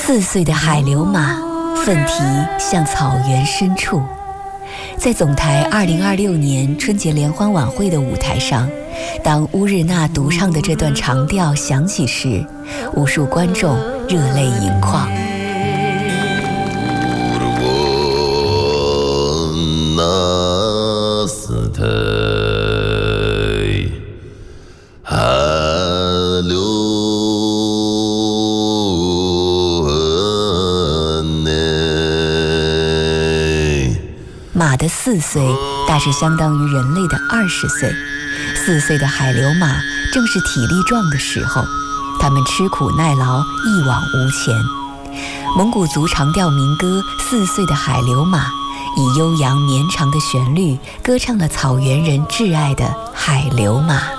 4岁的海流马，奋蹄向草原深处。在总台2026年春节联欢晚会的舞台上，当乌日娜独唱的这段长调响起时，无数观众热泪盈眶。马的4岁大致相当于人类的20岁。4岁的海流马正是体力壮的时候，它们吃苦耐劳，一往无前。蒙古族长调民歌《4岁的海流马》以悠扬绵长的旋律歌唱了草原人挚爱的海流马。